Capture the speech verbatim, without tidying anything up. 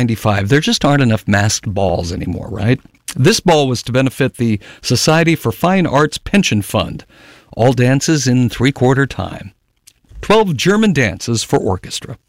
ninety-five, there just aren't enough masked balls anymore, right? This ball was to benefit the Society for Fine Arts Pension Fund. All dances in three-quarter time. Twelve German dances for orchestra.